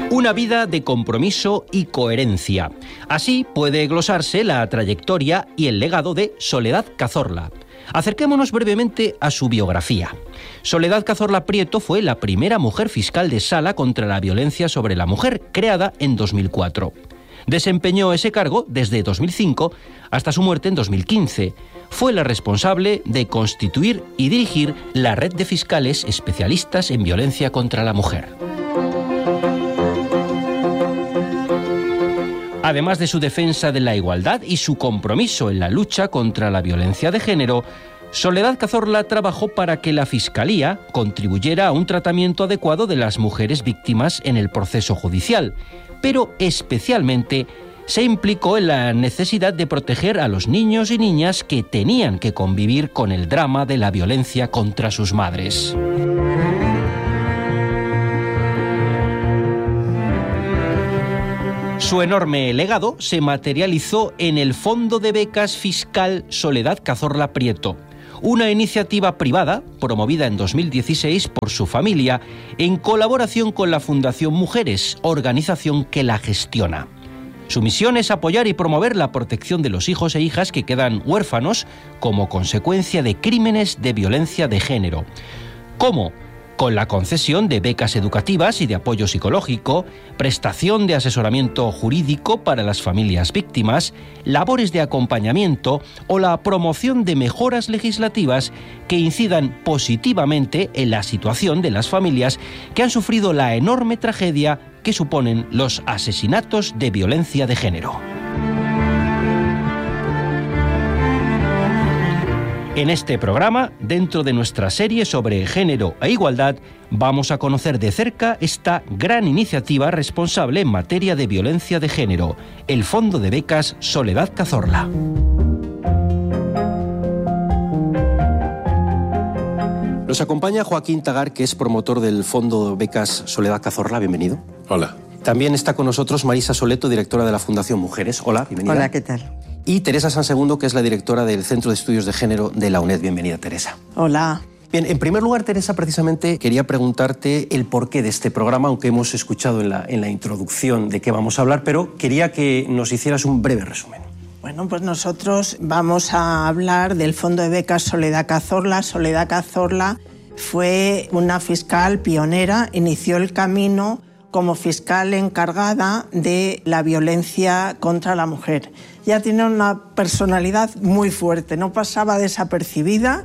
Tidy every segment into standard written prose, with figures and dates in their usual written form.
Una vida de compromiso y coherencia. Así puede glosarse la trayectoria y el legado de Soledad Cazorla. Acerquémonos brevemente a su biografía. Soledad Cazorla Prieto fue la primera mujer fiscal de Sala contra la violencia sobre la mujer, creada en 2004. Desempeñó ese cargo desde 2005 hasta su muerte en 2015. Fue la responsable de constituir y dirigir la red de fiscales especialistas en violencia contra la mujer. Además de su defensa de la igualdad y su compromiso en la lucha contra la violencia de género, Soledad Cazorla trabajó para que la Fiscalía contribuyera a un tratamiento adecuado de las mujeres víctimas en el proceso judicial, pero especialmente se implicó en la necesidad de proteger a los niños y niñas que tenían que convivir con el drama de la violencia contra sus madres. Su enorme legado se materializó en el Fondo de Becas Fiscal Soledad Cazorla Prieto, una iniciativa privada promovida en 2016 por su familia en colaboración con la Fundación Mujeres, organización que la gestiona. Su misión es apoyar y promover la protección de los hijos e hijas que quedan huérfanos como consecuencia de crímenes de violencia de género. ¿Cómo? Con la concesión de becas educativas y de apoyo psicológico, prestación de asesoramiento jurídico para las familias víctimas, labores de acompañamiento o la promoción de mejoras legislativas que incidan positivamente en la situación de las familias que han sufrido la enorme tragedia que suponen los asesinatos de violencia de género. En este programa, dentro de nuestra serie sobre género e igualdad, vamos a conocer de cerca esta gran iniciativa responsable en materia de violencia de género, el Fondo de Becas Soledad Cazorla. Nos acompaña Joaquín Tagar, que es promotor del Fondo de Becas Soledad Cazorla. Bienvenido. Hola. También está con nosotros Marisa Soleto, directora de la Fundación Mujeres. Hola, bienvenida. Hola, ¿qué tal? Y Teresa Sansegundo, que es la directora del Centro de Estudios de Género de la UNED. Bienvenida, Teresa. Hola. Bien, en primer lugar, Teresa, precisamente quería preguntarte el porqué de este programa, aunque hemos escuchado en la introducción de qué vamos a hablar, pero quería que nos hicieras un breve resumen. Bueno, pues nosotros vamos a hablar del Fondo de Becas Soledad Cazorla. Soledad Cazorla fue una fiscal pionera, inició el camino como fiscal encargada de la violencia contra la mujer. Ya tiene una personalidad muy fuerte, no pasaba desapercibida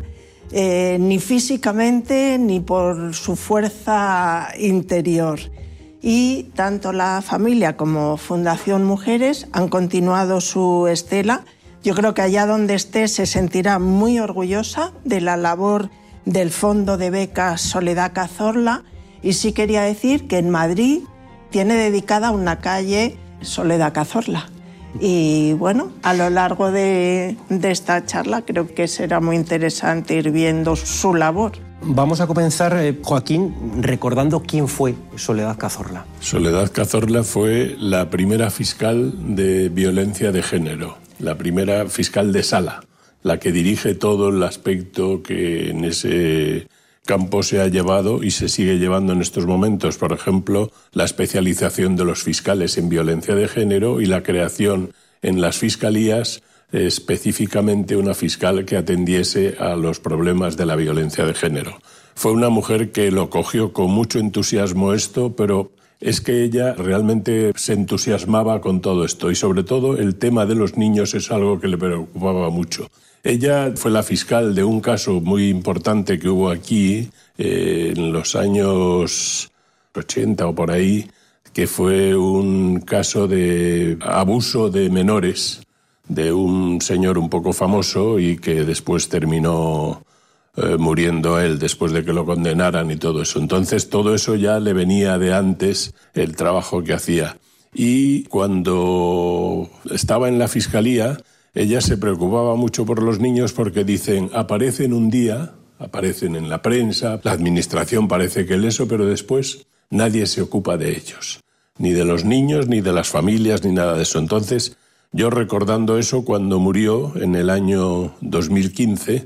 ni físicamente ni por su fuerza interior. Y tanto la familia como Fundación Mujeres han continuado su estela. Yo creo que allá donde esté se sentirá muy orgullosa de la labor del Fondo de Becas Soledad Cazorla. Y sí quería decir que en Madrid tiene dedicada una calle Soledad Cazorla. Y bueno, a lo largo de esta charla creo que será muy interesante ir viendo su labor. Vamos a comenzar, Joaquín, recordando quién fue Soledad Cazorla. Soledad Cazorla fue la primera fiscal de violencia de género, la primera fiscal de Sala, la que dirige todo el aspecto que en ese campo se ha llevado y se sigue llevando en estos momentos. Por ejemplo, la especialización de los fiscales en violencia de género y la creación en las fiscalías específicamente una fiscal que atendiese a los problemas de la violencia de género. Fue una mujer que lo cogió con mucho entusiasmo esto, pero es que ella realmente se entusiasmaba con todo esto y sobre todo el tema de los niños es algo que le preocupaba mucho. Ella fue la fiscal de un caso muy importante que hubo aquí en los años 80 o por ahí, que fue un caso de abuso de menores de un señor un poco famoso y que después terminó muriendo él después de que lo condenaran y todo eso. Entonces todo eso ya le venía de antes el trabajo que hacía. Y cuando estaba en la fiscalía, ella se preocupaba mucho por los niños porque dicen, aparecen un día, aparecen en la prensa, la administración parece que eso, pero después nadie se ocupa de ellos, ni de los niños, ni de las familias, ni nada de eso. Entonces, yo recordando eso, cuando murió en el año 2015,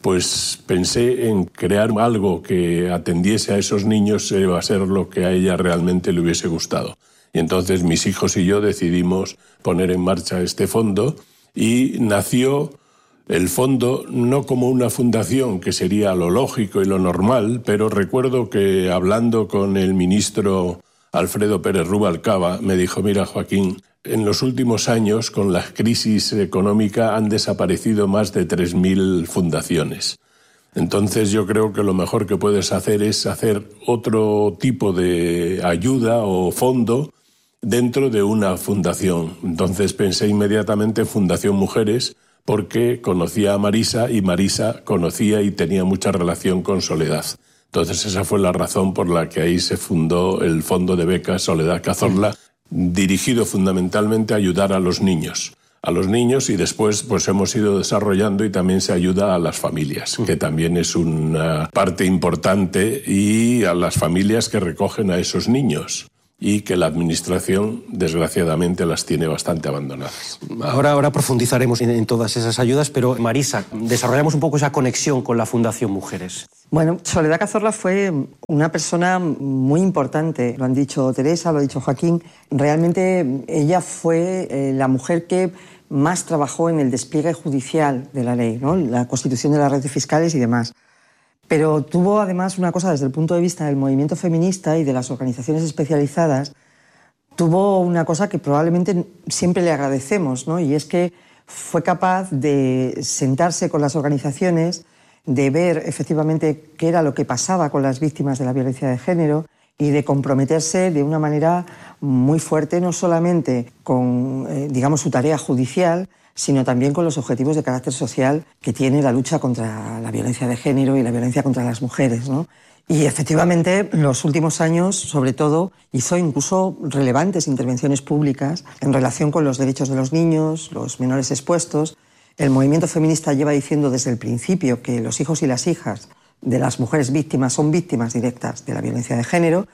pues pensé en crear algo que atendiese a esos niños, iba a ser lo que a ella realmente le hubiese gustado. Y entonces mis hijos y yo decidimos poner en marcha este fondo y nació el fondo no como una fundación, que sería lo lógico y lo normal, pero recuerdo que hablando con el ministro Alfredo Pérez Rubalcaba me dijo: mira, Joaquín, en los últimos años, con la crisis económica, han desaparecido más de 3.000 fundaciones. Entonces yo creo que lo mejor que puedes hacer es hacer otro tipo de ayuda o fondo dentro de una fundación. Entonces pensé inmediatamente en Fundación Mujeres, porque conocía a Marisa y Marisa conocía y tenía mucha relación con Soledad. Entonces esa fue la razón por la que ahí se fundó el Fondo de Becas Soledad Cazorla, dirigido fundamentalmente a ayudar a los niños y después pues hemos ido desarrollando y también se ayuda a las familias, que también es una parte importante, y a las familias que recogen a esos niños y que la administración desgraciadamente las tiene bastante abandonadas. Ahora profundizaremos en todas esas ayudas, pero Marisa, desarrollamos un poco esa conexión con la Fundación Mujeres. Bueno, Soledad Cazorla fue una persona muy importante, lo han dicho Teresa, lo ha dicho Joaquín. Realmente ella fue la mujer que más trabajó en el despliegue judicial de la ley, ¿no? La constitución de las redes fiscales y demás. Pero tuvo además una cosa desde el punto de vista del movimiento feminista y de las organizaciones especializadas, tuvo una cosa que probablemente siempre le agradecemos, ¿no? Y es que fue capaz de sentarse con las organizaciones, de ver efectivamente qué era lo que pasaba con las víctimas de la violencia de género y de comprometerse de una manera muy fuerte, no solamente con digamos, su tarea judicial, sino también con los objetivos de carácter social que tiene la lucha contra la violencia de género y la violencia contra las mujeres, ¿no? Y efectivamente, en los últimos años, sobre todo, hizo incluso relevantes intervenciones públicas en relación con los derechos de los niños, los menores expuestos. El movimiento feminista lleva diciendo desde el principio que los hijos y las hijas de las mujeres víctimas son víctimas directas de la violencia de género,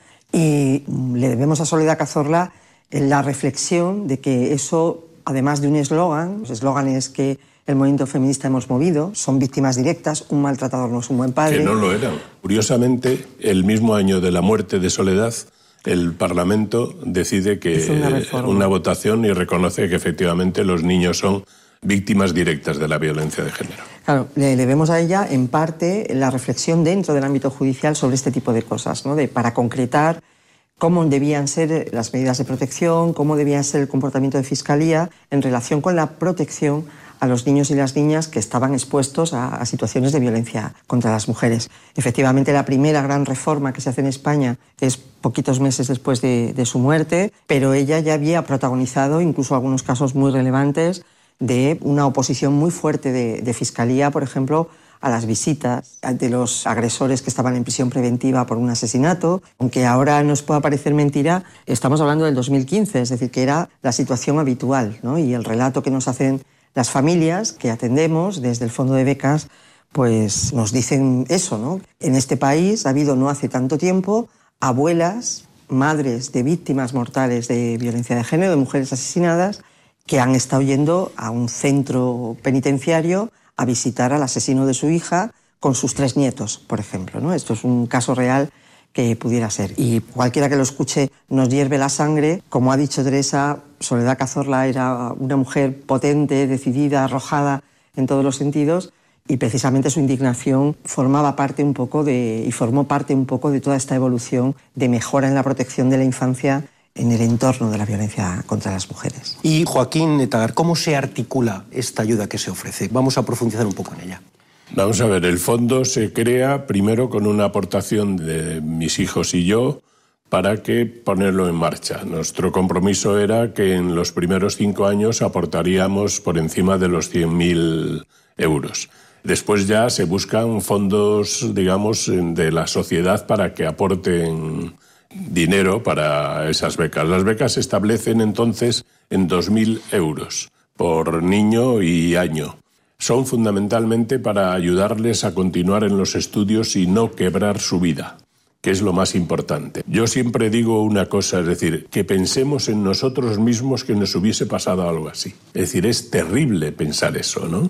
y le debemos a Soledad Cazorla la reflexión de que eso, además de un eslogan, los eslóganes que el movimiento feminista hemos movido, son víctimas directas, un maltratador no es un buen padre. Que no lo eran. Curiosamente, el mismo año de la muerte de Soledad, el Parlamento decide que una votación y reconoce que efectivamente los niños son víctimas directas de la violencia de género. Claro, le debemos a ella, en parte, la reflexión dentro del ámbito judicial sobre este tipo de cosas, ¿no? Para concretar cómo debían ser las medidas de protección, cómo debía ser el comportamiento de Fiscalía en relación con la protección a los niños y las niñas que estaban expuestos a situaciones de violencia contra las mujeres. Efectivamente, la primera gran reforma que se hace en España es poquitos meses después de su muerte, pero ella ya había protagonizado incluso algunos casos muy relevantes de una oposición muy fuerte de Fiscalía, por ejemplo, a las visitas de los agresores que estaban en prisión preventiva por un asesinato. Aunque ahora nos pueda parecer mentira, estamos hablando del 2015, es decir, que era la situación habitual, ¿no? Y el relato que nos hacen las familias que atendemos desde el Fondo de Becas, pues nos dicen eso, ¿no? En este país ha habido no hace tanto tiempo abuelas, madres de víctimas mortales de violencia de género, de mujeres asesinadas, que han estado yendo a un centro penitenciario a visitar al asesino de su hija con sus 3 nietos, por ejemplo, ¿no? Esto es un caso real que pudiera ser. Y cualquiera que lo escuche nos hierve la sangre. Como ha dicho Teresa, Soledad Cazorla era una mujer potente, decidida, arrojada en todos los sentidos, y precisamente su indignación formaba parte un poco y formó parte un poco de toda esta evolución de mejora en la protección de la infancia en el entorno de la violencia contra las mujeres. Y Joaquín Netagar, ¿cómo se articula esta ayuda que se ofrece? Vamos a profundizar un poco en ella. Vamos a ver, el fondo se crea primero con una aportación de mis hijos y yo para que ponerlo en marcha. Nuestro compromiso era que en los primeros 5 años aportaríamos por encima de los 100.000 euros. Después ya se buscan fondos, digamos, de la sociedad para que aporten dinero para esas becas. Las becas se establecen entonces en 2.000 euros por niño y año. Son fundamentalmente para ayudarles a continuar en los estudios y no quebrar su vida, que es lo más importante. Yo siempre digo una cosa, es decir, que pensemos en nosotros mismos que nos hubiese pasado algo así. Es decir, es terrible pensar eso, ¿no?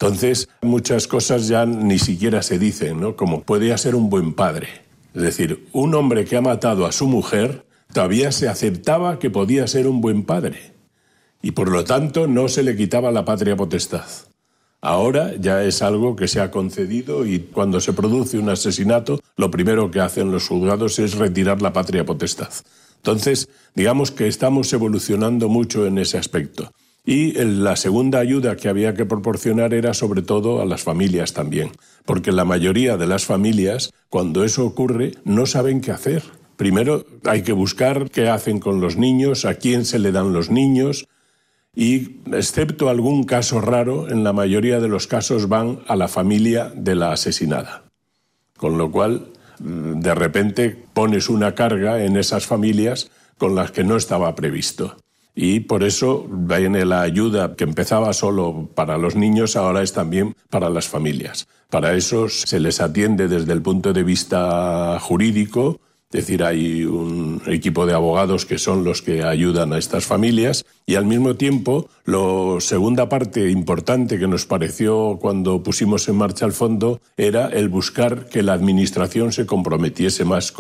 Entonces, muchas cosas ya ni siquiera se dicen, ¿no? Como podía ser un buen padre. Es decir, un hombre que ha matado a su mujer todavía se aceptaba que podía ser un buen padre y por lo tanto no se le quitaba la patria potestad. Ahora ya es algo que se ha concedido y cuando se produce un asesinato, lo primero que hacen los juzgados es retirar la patria potestad. Entonces, digamos que estamos evolucionando mucho en ese aspecto. Y la segunda ayuda que había que proporcionar era sobre todo a las familias también, porque la mayoría de las familias, cuando eso ocurre, no saben qué hacer. Primero hay que buscar qué hacen con los niños, a quién se le dan los niños, y excepto algún caso raro, en la mayoría de los casos van a la familia de la asesinada. Con lo cual, de repente pones una carga en esas familias con las que no estaba previsto. Y por eso viene la ayuda que empezaba solo para los niños, ahora es también para las familias. Para eso se les atiende desde el punto de vista jurídico, es decir, hay un equipo de abogados que son los que ayudan a estas familias y al mismo tiempo la segunda parte importante que nos pareció cuando pusimos en marcha el fondo era el buscar que la administración se comprometiese más